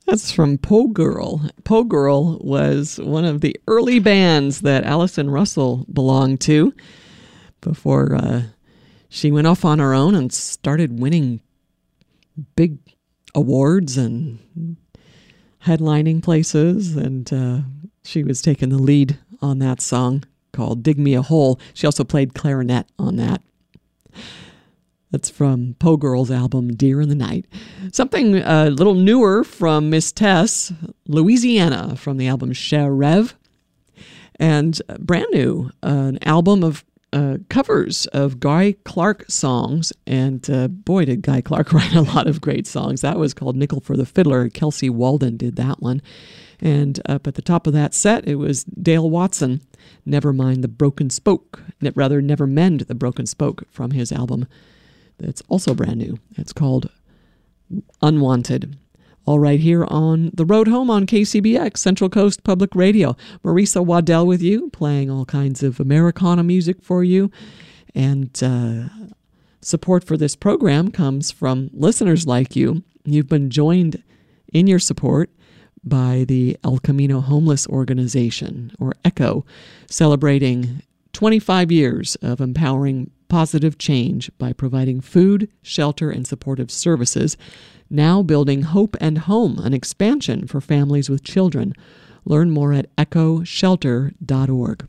That's from Poe Girl. Poe Girl was one of the early bands that Allison Russell belonged to before she went off on her own and started winning big awards and headlining places. And she was taking the lead on that song called Dig Me a Hole. She also played clarinet on that. That's from Poe Girl's album, Deer in the Night. Something a little newer from Miss Tess, Louisiana, from the album Cher Rev. And brand new, an album of covers of Guy Clark songs. And boy, did Guy Clark write a lot of great songs. That was called Nickel for the Fiddler. Kelsey Walden did that one. And up at the top of that set, it was Dale Watson, Never Mind the Broken Spoke. Never Mend the Broken Spoke, from his album. It's also brand new. It's called Unwanted. All right here on The Road Home on KCBX, Central Coast Public Radio. Marisa Waddell with you, playing all kinds of Americana music for you. And support for this program comes from listeners like you. You've been joined in your support by the El Camino Homeless Organization, or ECHO, celebrating 25 years of empowering positive change by providing food, shelter, and supportive services, now building Hope and Home, an expansion for families with children. Learn more at echoshelter.org.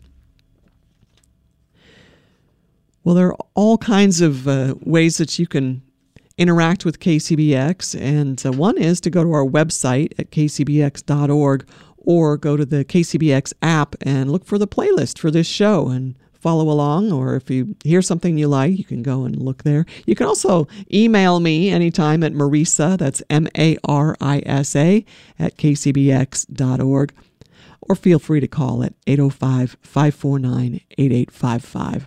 Well, there are all kinds of ways that you can interact with KCBX, and one is to go to our website at kcbx.org or go to the KCBX app and look for the playlist for this show and follow along, or if you hear something you like, you can go and look there. You can also email me anytime at Marisa, that's Marisa, at kcbx.org, or feel free to call at 805-549-8855.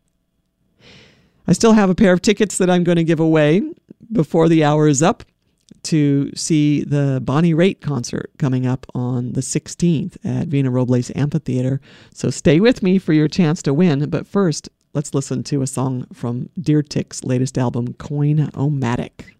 I still have a pair of tickets that I'm going to give away before the hour is up to see the Bonnie Raitt concert coming up on the 16th at Vina Robles Amphitheater. So stay with me for your chance to win. But first, let's listen to a song from Deer Tick's latest album, Coin-O-Matic.